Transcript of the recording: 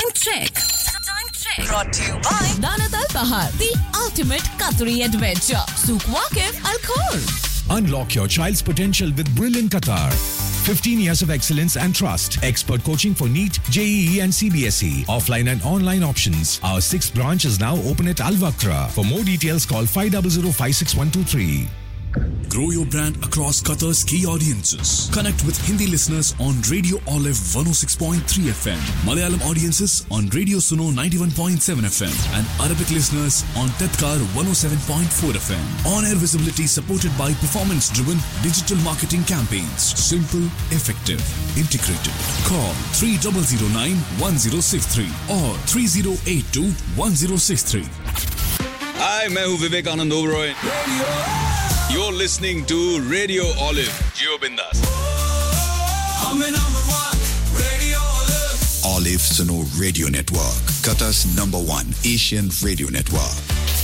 Time check. Time check. Brought to you by Danat Al Bahar, the ultimate Qatari adventure. Souk Waqif Al Khor. Unlock your child's potential with Brilliant Qatar. 15 years of excellence and trust. Expert coaching for NEET, JEE and CBSE. Offline and online options. Our 6th branch is now open at Al Wakra. For more details, call 500-56123. Grow your brand across Qatar's key audiences. Connect with Hindi listeners on Radio Olive 106.3 FM, Malayalam audiences on Radio Suno 91.7 FM, and Arabic listeners on Tadkar 107.4 FM. On-air visibility supported by performance-driven digital marketing campaigns. Simple, effective, integrated. Call 3009-1063 or 3082-1063. Hi, मैं हूँ Vivekananda Oberoi. You're listening to Radio Olive. Gio Bindas. Olive Suno Radio Network, Qatar's #1 Asian radio network.